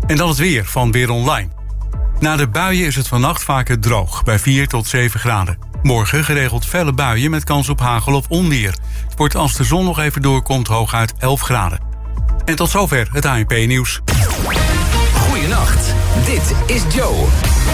En dan het weer van Weer Online. Na de buien is het vannacht vaker droog, bij 4 tot 7 graden. Morgen geregeld felle buien met kans op hagel of onweer. Het wordt als de zon nog even doorkomt hooguit 11 graden. En tot zover het ANP-nieuws. Goeienacht, dit is Joe.